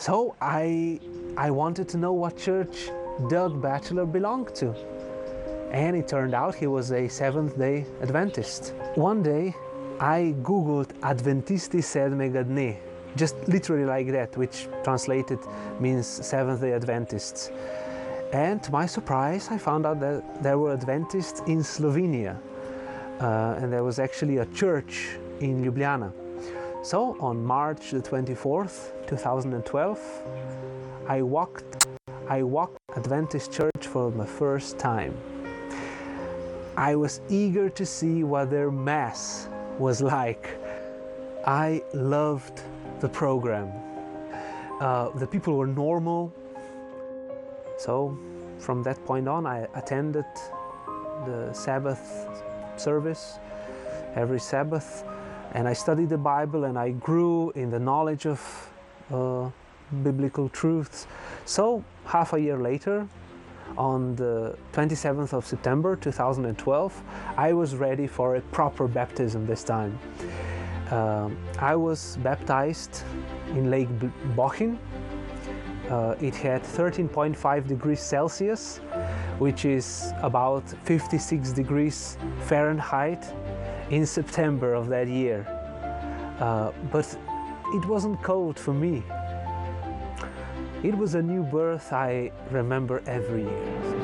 So I wanted to know what church Doug Batchelor belonged to. And it turned out he was a Seventh-day Adventist. One day I googled Adventisti Sedmega Dne, just literally like that, which translated means Seventh-day Adventists. And to my surprise, I found out that there were Adventists in Slovenia. And there was actually a church in Ljubljana. So on March the 24th, 2012, I walked Adventist church for the first time. I was eager to see what their mass was like. I loved the program. The people were normal. So from that point on, I attended the Sabbath service every Sabbath, and I studied the Bible, and I grew in the knowledge of biblical truths. So half a year later, on the 27th of September 2012, I was ready for a proper baptism this time. I was baptized in Lake Bochum. It had 13.5 degrees Celsius, which is about 56 degrees Fahrenheit in September of that year. But it wasn't cold for me. It was a new birth I remember every year.